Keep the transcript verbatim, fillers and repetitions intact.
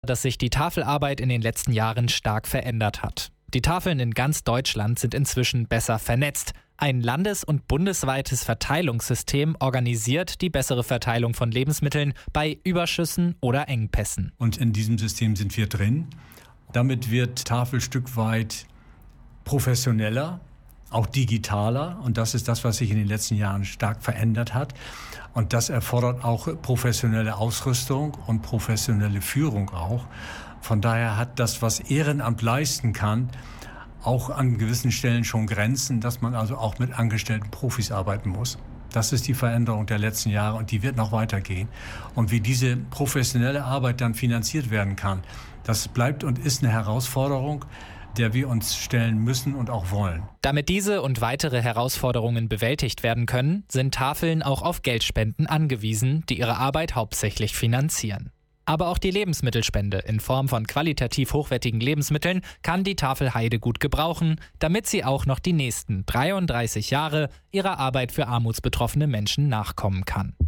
dass sich die Tafelarbeit in den letzten Jahren stark verändert hat. Die Tafeln in ganz Deutschland sind inzwischen besser vernetzt. Ein landes- und bundesweites Verteilungssystem organisiert die bessere Verteilung von Lebensmitteln bei Überschüssen oder Engpässen. Und in diesem System sind wir drin. Damit wird Tafel ein Stück weit professioneller, auch digitaler. Und das ist das, was sich in den letzten Jahren stark verändert hat. Und das erfordert auch professionelle Ausrüstung und professionelle Führung auch. Von daher hat das, was Ehrenamt leisten kann, auch an gewissen Stellen schon Grenzen, dass man also auch mit angestellten Profis arbeiten muss. Das ist die Veränderung der letzten Jahre und die wird noch weitergehen. Und wie diese professionelle Arbeit dann finanziert werden kann, das bleibt und ist eine Herausforderung, der wir uns stellen müssen und auch wollen. Damit diese und weitere Herausforderungen bewältigt werden können, sind Tafeln auch auf Geldspenden angewiesen, die ihre Arbeit hauptsächlich finanzieren. Aber auch die Lebensmittelspende in Form von qualitativ hochwertigen Lebensmitteln kann die Tafel Heide gut gebrauchen, damit sie auch noch die nächsten dreiunddreißig Jahre ihrer Arbeit für armutsbetroffene Menschen nachkommen kann.